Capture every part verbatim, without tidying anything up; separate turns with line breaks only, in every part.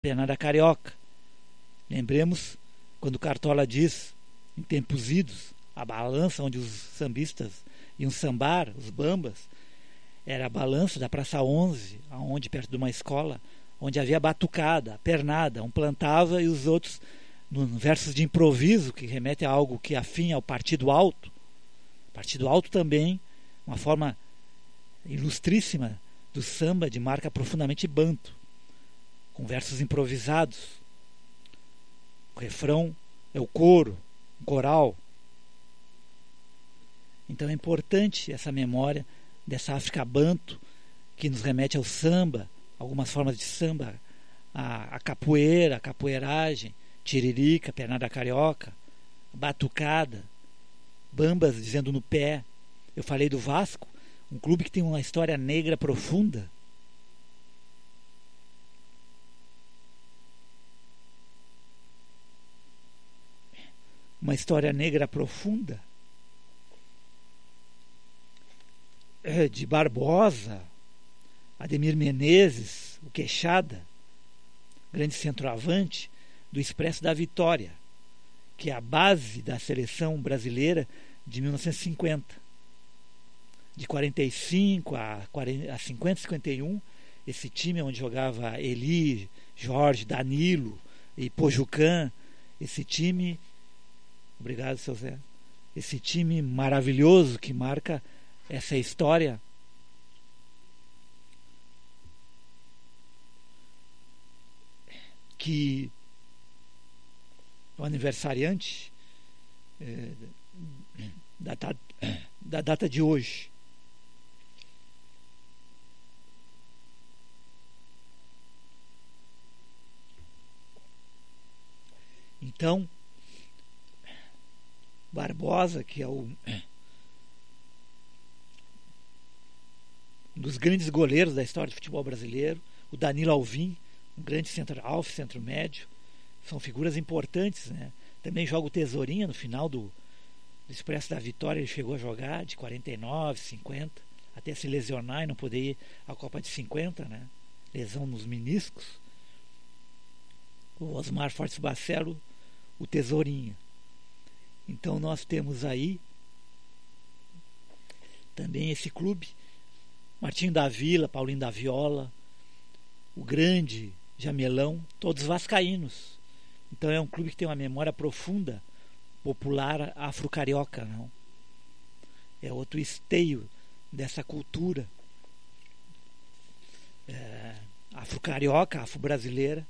Pernada Carioca. Lembremos quando Cartola diz, em tempos idos, a balança onde os sambistas iam sambar, os bambas, era a balança da Praça onze, onde, perto de uma escola, onde havia batucada, pernada, um plantava e os outros, no versos de improviso, que remete a algo que afim ao Partido Alto. Partido Alto também, uma forma ilustríssima do samba de marca profundamente banto, com versos improvisados. O refrão é o coro, o coral. Então é importante essa memória dessa África banto, que nos remete ao samba, algumas formas de samba, a, a capoeira, a capoeiragem, tiririca, pernada carioca, batucada, bambas dizendo no pé. Eu falei do Vasco, um clube que tem uma história negra profunda. Uma história negra profunda. É, de Barbosa, Ademir Menezes, o Queixada, grande centroavante do Expresso da Vitória, que é a base da seleção brasileira de mil novecentos e cinquenta. De quarenta e cinco a, quarenta, a cinquenta, cinquenta e um, esse time onde jogava Eli, Jorge, Danilo e Pojucan, esse time, obrigado, seu Zé, esse time maravilhoso que marca essa história que o aniversariante é, da, da data de hoje então Barbosa, que é o um dos grandes goleiros da história do futebol brasileiro, o Danilo Alvim, um grande centro-alvo, centro-médio, são figuras importantes, né? Também joga o Tesourinha no final do, do Expresso da Vitória, ele chegou a jogar de quarenta e nove, cinquenta, até se lesionar e não poder ir à Copa de cinquenta, né? Lesão nos meniscos. O Osmar Fortes Bacelo, o Tesourinha. Então nós temos aí também esse clube, Martinho da Vila, Paulinho da Viola, o grande Jamelão, todos vascaínos. Então é um clube que tem uma memória profunda, popular afro-carioca, não? É outro esteio dessa cultura é, afro-carioca, afro-brasileira.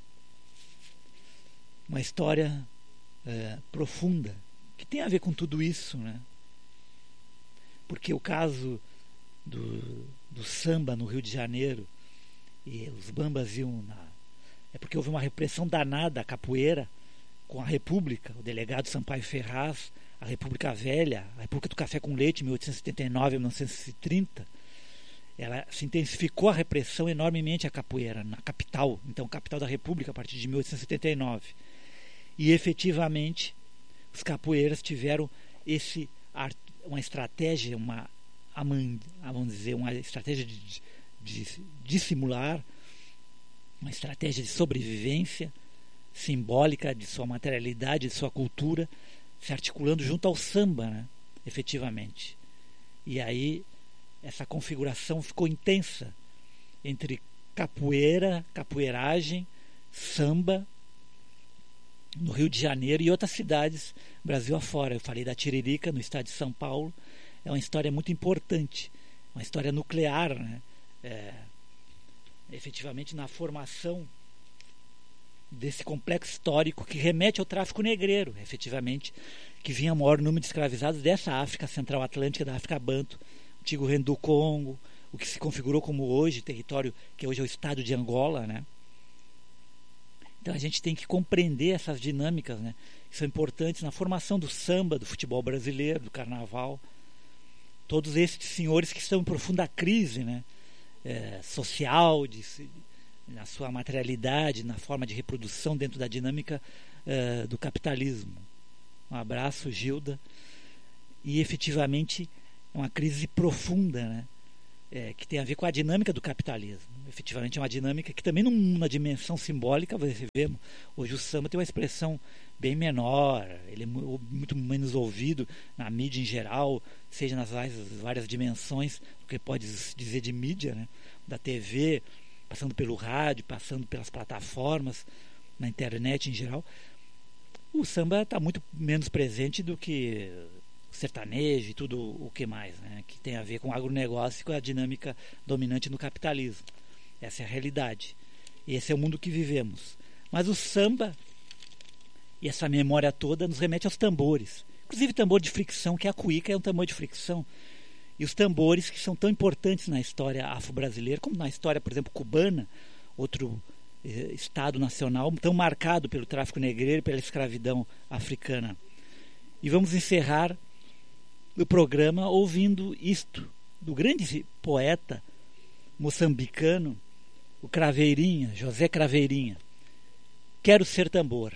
Uma história é, profunda, que tem a ver com tudo isso, né? Porque o caso do, do samba no Rio de Janeiro, e os bambas iam na... é porque houve uma repressão danada à capoeira com a República, o delegado Sampaio Ferraz, a República Velha, a República do Café com Leite, mil oitocentos e setenta e nove a mil novecentos e trinta, ela se intensificou a repressão enormemente à capoeira, na capital, então capital da República, a partir de mil oitocentos e setenta e nove. E efetivamente os capoeiras tiveram esse, uma estratégia, uma, vamos dizer, uma estratégia de, de dissimular, uma estratégia de sobrevivência simbólica de sua materialidade, de sua cultura, se articulando junto ao samba, né? Efetivamente. E aí essa configuração ficou intensa entre capoeira, capoeiragem, samba, no Rio de Janeiro e outras cidades Brasil afora. Eu falei da Tiririca, no estado de São Paulo. É uma história muito importante, uma história nuclear, né? É, efetivamente na formação desse complexo histórico que remete ao tráfico negreiro, efetivamente, que vinha o maior número de escravizados dessa África Central Atlântica, da África Banto, o antigo Reino do Congo, o que se configurou como hoje, território que hoje é o estado de Angola, né? Então a gente tem que compreender essas dinâmicas, né, que são importantes na formação do samba, do futebol brasileiro, do carnaval. Todos esses senhores que estão em profunda crise, né, é, social, de, na sua materialidade, na forma de reprodução dentro da dinâmica é, do capitalismo. Um abraço, Gilda. E efetivamente é uma crise profunda, né, é, que tem a ver com a dinâmica do capitalismo. Efetivamente é uma dinâmica que também numa dimensão simbólica você vê. Hoje o samba tem uma expressão bem menor, ele é muito menos ouvido na mídia em geral, seja nas várias, várias dimensões, o que pode dizer de mídia, né? Da T V, passando pelo rádio, passando pelas plataformas, na internet em geral. O samba está muito menos presente do que o sertanejo e tudo o que mais, né? Que tem a ver com o agronegócio e com a dinâmica dominante no capitalismo. Essa é a realidade. Esse é o mundo que vivemos. Mas o samba e essa memória toda nos remete aos tambores. Inclusive tambor de fricção, que é a cuíca, é um tambor de fricção. E os tambores que são tão importantes na história afro-brasileira, como na história, por exemplo, cubana, outro eh, estado nacional, tão marcado pelo tráfico negreiro e pela escravidão africana. E vamos encerrar o programa ouvindo isto, do grande poeta moçambicano, o Craveirinha, José Craveirinha. Quero ser tambor.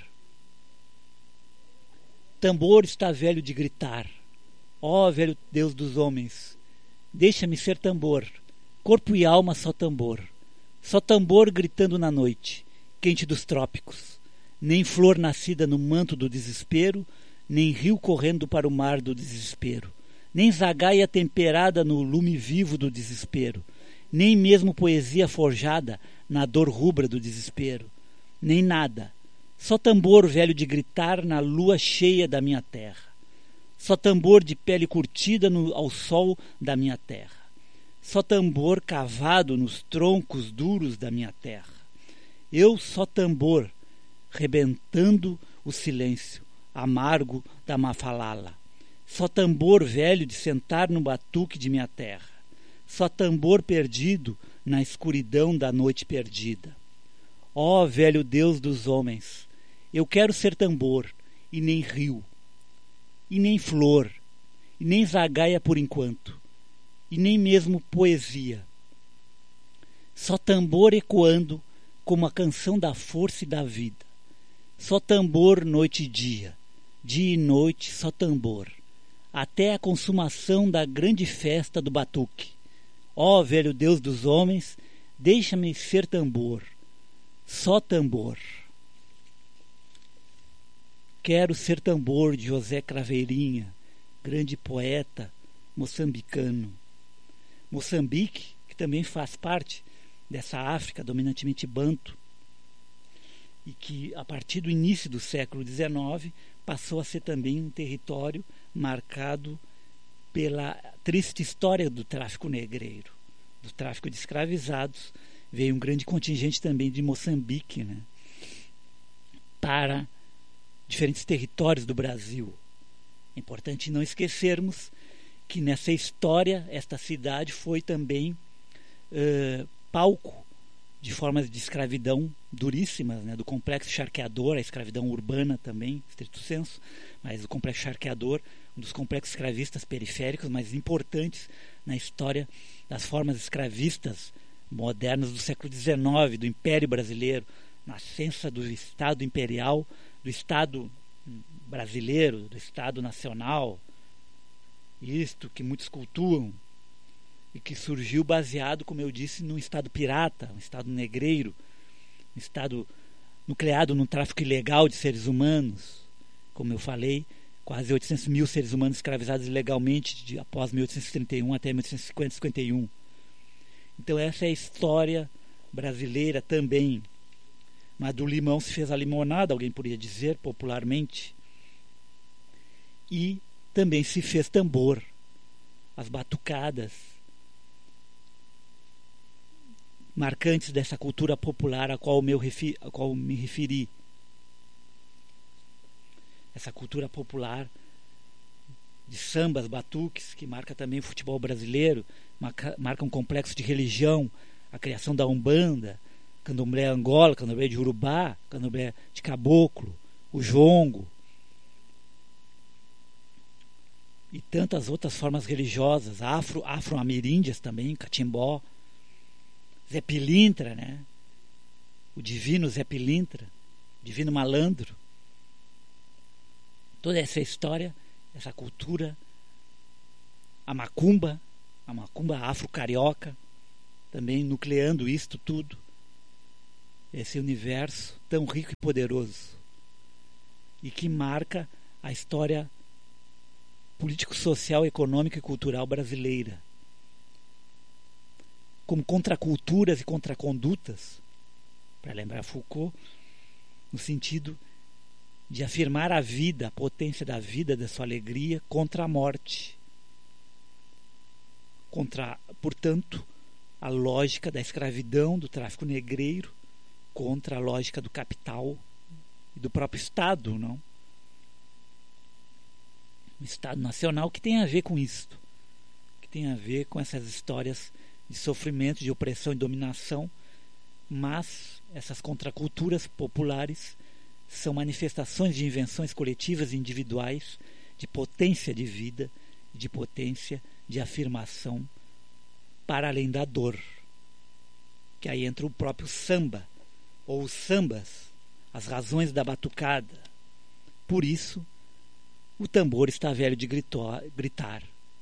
Tambor está velho de gritar. Ó velho Deus dos homens, deixa-me ser tambor, corpo e alma só tambor. Só tambor gritando na noite, quente dos trópicos. Nem flor nascida no manto do desespero, nem rio correndo para o mar do desespero. Nem zagaia temperada no lume vivo do desespero. Nem mesmo poesia forjada na dor rubra do desespero. Nem nada. Só tambor velho de gritar na lua cheia da minha terra. Só tambor de pele curtida no, ao sol da minha terra. Só tambor cavado nos troncos duros da minha terra. Eu só tambor, rebentando o silêncio amargo da mafalala. Só tambor velho de sentar no batuque de minha terra. Só tambor perdido na escuridão da noite perdida. Ó velho Deus dos homens, eu quero ser tambor, e nem rio, e nem flor, e nem zagaia por enquanto, e nem mesmo poesia. Só tambor ecoando como a canção da força e da vida. Só tambor noite e dia, dia e noite só tambor, até a consumação da grande festa do batuque. Ó velho Deus dos homens, deixa-me ser tambor, só tambor. Quero ser tambor de José Craveirinha, grande poeta moçambicano. Moçambique, que também faz parte dessa África dominantemente banto, e que a partir do início do século dezenove passou a ser também um território marcado pela triste história do tráfico negreiro, do tráfico de escravizados. Veio um grande contingente também de Moçambique, né, para diferentes territórios do Brasil. É importante não esquecermos que nessa história esta cidade foi também uh, palco de formas de escravidão duríssimas, né, do complexo charqueador, a escravidão urbana também, estrito senso, mas o complexo charqueador, um dos complexos escravistas periféricos mais importantes na história das formas escravistas modernas do século dezenove, do Império Brasileiro, nascença do Estado Imperial, do Estado brasileiro, do Estado Nacional, isto que muitos cultuam, e que surgiu baseado, como eu disse, num Estado pirata, um Estado negreiro, um Estado nucleado num tráfico ilegal de seres humanos. Como eu falei, quase oitocentos mil seres humanos escravizados ilegalmente de, após mil oitocentos e trinta e um até mil oitocentos e cinquenta, cinquenta e um. Então essa é a história brasileira também. Mas do limão se fez a limonada, alguém poderia dizer popularmente. E também se fez tambor, as batucadas, marcantes dessa cultura popular a qual, meu refi- a qual me referi. Essa cultura popular de sambas, batuques, que marca também o futebol brasileiro, marca, marca um complexo de religião, a criação da Umbanda, candomblé Angola, candomblé de Urubá, candomblé de Caboclo, o jongo e tantas outras formas religiosas, afro, afro-ameríndias também, catimbó, Zé Pilintra, né? O divino Zé Pilintra, divino malandro. Toda essa história, essa cultura, a macumba, a macumba afro-carioca, também nucleando isto tudo, esse universo tão rico e poderoso, e que marca a história político-social, econômica e cultural brasileira, como contraculturas e contracondutas, para lembrar Foucault, no sentido de afirmar a vida, a potência da vida, da sua alegria, contra a morte. Contra, portanto, a lógica da escravidão, do tráfico negreiro, contra a lógica do capital e do próprio Estado, não? O Estado Nacional que tem a ver com isto, que tem a ver com essas histórias de sofrimento, de opressão e dominação, mas essas contraculturas populares são manifestações de invenções coletivas e individuais, de potência de vida, de potência de afirmação para além da dor. Que aí entra o próprio samba, ou os sambas, as razões da batucada. Por isso, o tambor está velho de gritar. gritar.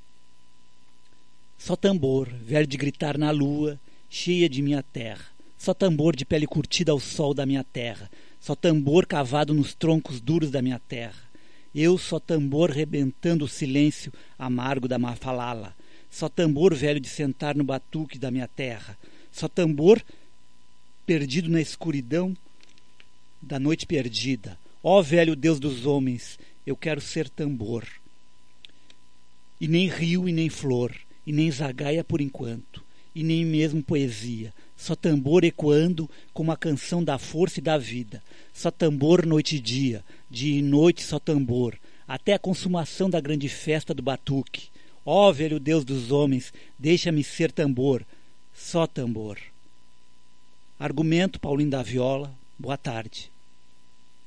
Só tambor, velho de gritar na lua, cheia de minha terra. Só tambor de pele curtida ao sol da minha terra. Só tambor cavado nos troncos duros da minha terra. Eu só tambor rebentando o silêncio amargo da mafalala. Só tambor velho de sentar no batuque da minha terra. Só tambor perdido na escuridão da noite perdida. Ó velho Deus dos homens, eu quero ser tambor. E nem rio e nem flor, e nem zagaia por enquanto, e nem mesmo poesia. Só tambor ecoando como a canção da força e da vida. Só tambor noite e dia, dia e noite só tambor, até a consumação da grande festa do batuque. Ó velho Deus dos homens, deixa-me ser tambor, só tambor. Argumento Paulinho da Viola, boa tarde.